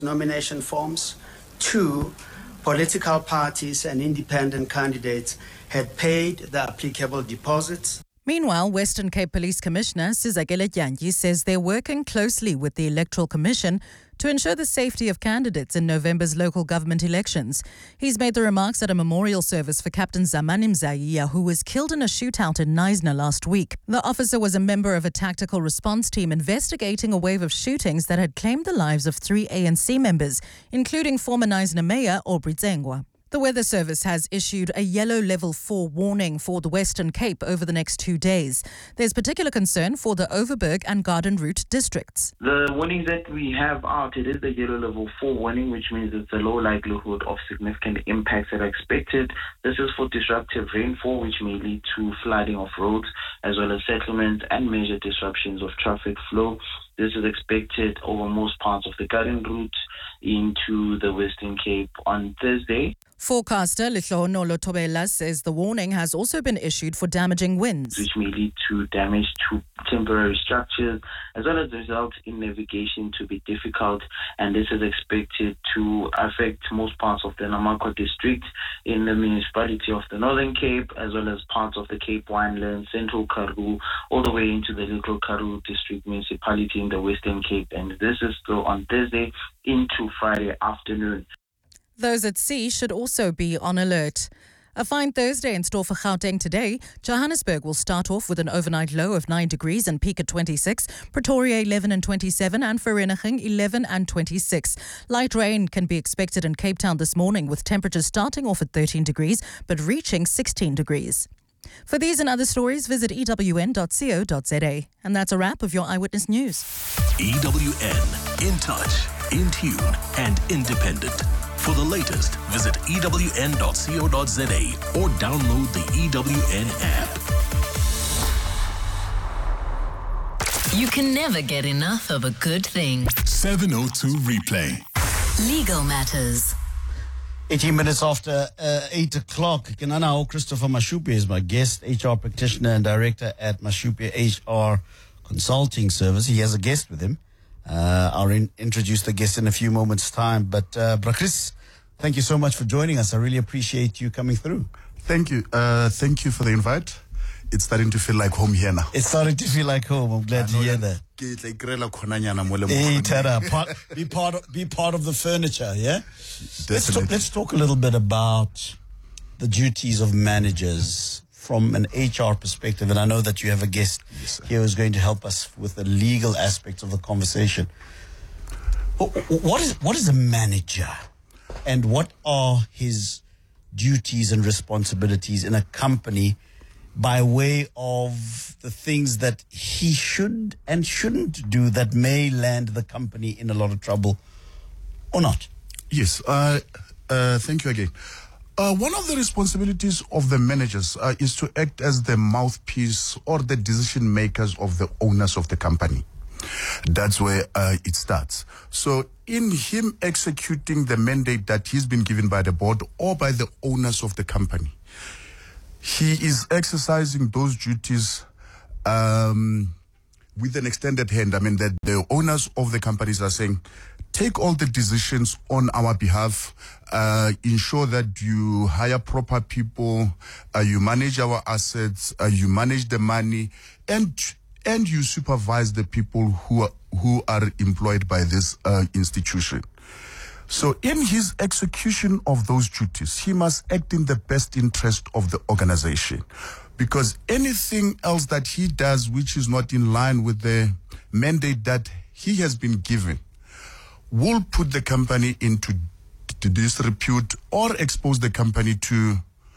nomination forms. 2, political parties and independent candidates had paid the applicable deposits. Meanwhile, Western Cape Police Commissioner Sizakele Dyanyi says they're working closely with the Electoral Commission to ensure the safety of candidates in November's local government elections. He's made the remarks at a memorial service for Captain Zamani Mzaiya, who was killed in a shootout in Knysna last week. The officer was a member of a tactical response team investigating a wave of shootings that had claimed the lives of 3 ANC members, including former Knysna Mayor Aubrey Tsengwa. The Weather Service has issued a yellow level 4 warning for the Western Cape over the next 2 days. There's particular concern for the Overberg and Garden Route districts. The warnings that we have out, it is the yellow level 4 warning, which means it's a low likelihood of significant impacts that are expected. This is for disruptive rainfall, which may lead to flooding of roads, as well as settlements and major disruptions of traffic flow. This is expected over most parts of the Garden Route into the Western Cape on Thursday. Forecaster Lihlohonolo Thobela says the warning has also been issued for damaging winds, which may lead to damage to temporary structures, as well as result in navigation to be difficult. And this is expected to affect most parts of the Namakwa district in the municipality of the Northern Cape, as well as parts of the Cape Winelands, Central Karoo, all the way into the Little Karoo district municipality in the Western Cape. And this is still on Thursday into Friday afternoon. Those at sea should also be on alert. A fine Thursday in store for Gauteng today. Johannesburg will start off with an overnight low of 9 degrees and peak at 26. Pretoria 11 and 27 and Vereeniging 11 and 26. Light rain can be expected in Cape Town this morning with temperatures starting off at 13 degrees but reaching 16 degrees. For these and other stories, visit ewn.co.za. And that's a wrap of your Eyewitness News. EWN, in touch, in tune and independent. For the latest, visit ewn.co.za or download the EWN app. You can never get enough of a good thing. 702 replay. Legal matters. 18 minutes after 8 o'clock. Kenana Christopher Mashupia is my guest, HR practitioner and director at Mashupia HR Consulting Service. He has a guest with him. I'll introduce the guest in a few moments' time. But, Chris, thank you so much for joining us. I really appreciate you coming through. Thank you. Thank you for the invite. It's starting to feel like home here now. It's starting to feel like home. I'm glad to hear that. Hey, Tara, be part of the furniture, yeah? Let's talk a little bit about the duties of managers from an HR perspective. And I know that you have a guest here who's going to help us with the legal aspects of the conversation. What is a manager? And what are his duties and responsibilities in a company by way of the things that he should and shouldn't do that may land the company in a lot of trouble or not? Yes. Thank you again. One of the responsibilities of the managers is to act as the mouthpiece or the decision makers of the owners of the company. That's where it starts. So in him executing the mandate that he's been given by the board or by the owners of the company, he is exercising those duties with an extended hand. I mean, that the owners of the companies are saying, take all the decisions on our behalf, ensure that you hire proper people, you manage our assets, you manage the money, and you supervise the people who are employed by this institution. So in his execution of those duties, he must act in the best interest of the organization, because anything else that he does which is not in line with the mandate that he has been given will put the company into disrepute or expose the company to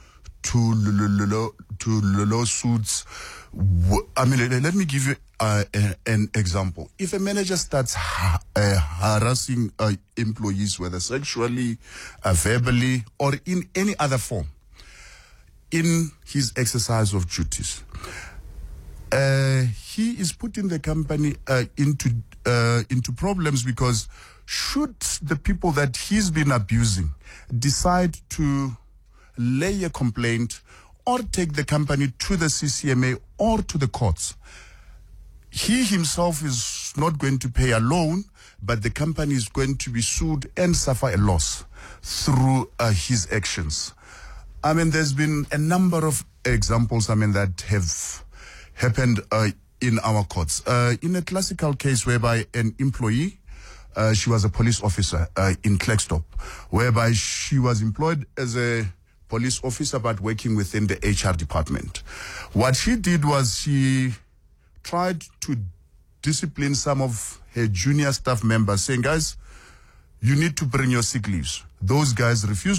lawsuits. I mean, let me give you an example. If a manager starts harassing employees, whether sexually, verbally, or in any other form, in his exercise of duties, he is putting the company into problems, because should the people that he's been abusing decide to lay a complaint or take the company to the CCMA or to the courts, he himself is not going to pay alone, but the company is going to be sued and suffer a loss through his actions. I mean, there's been a number of examples, that have happened in our courts. In a classical case whereby an employee, she was a police officer in Klerksdorp, whereby she was employed as a police officer but working within the HR department. What she did was she tried to discipline some of her junior staff members, saying, guys, you need to bring your sick leaves. Those guys refused